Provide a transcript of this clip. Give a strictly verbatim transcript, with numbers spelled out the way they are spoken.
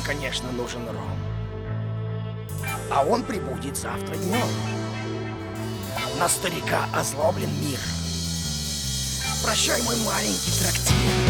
нам, конечно, нужен ром. А он прибудет завтра днем. На старика озлоблен мир. Прощай, мой маленький трактир.